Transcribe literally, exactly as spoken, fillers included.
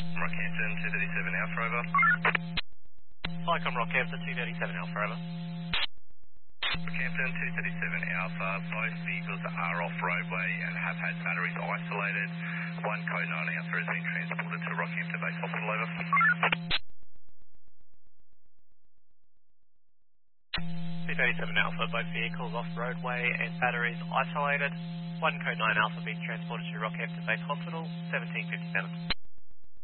Rockhampton, two thirty-seven Alpha, over. Icon Rockhampton, two thirty-seven Alpha, over. Rockhampton, two thirty-seven Alpha, both vehicles are off roadway and have had batteries isolated. One code nine Alpha has been transported to Rockhampton Base Hospital, over. two thirty-seven Alpha, both vehicles off roadway and batteries isolated. One code nine Alpha being transported to Rockhampton Base Hospital, seventeen fifty-seven.